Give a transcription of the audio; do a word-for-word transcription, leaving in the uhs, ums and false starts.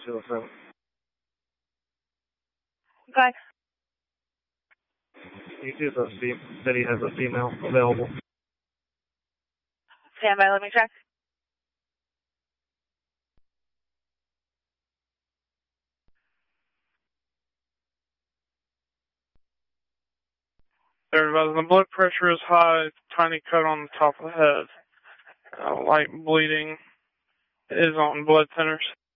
two oh seven. Okay. You see if a fem- that he has a female available. Stand by, let me check. They're advising the blood pressure is high, tiny cut on the top of the head. Uh, light bleeding is on blood thinners.